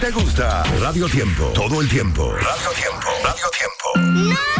¿Te gusta? Radio Tiempo. Todo el tiempo. Radio Tiempo. Radio Tiempo. ¡No!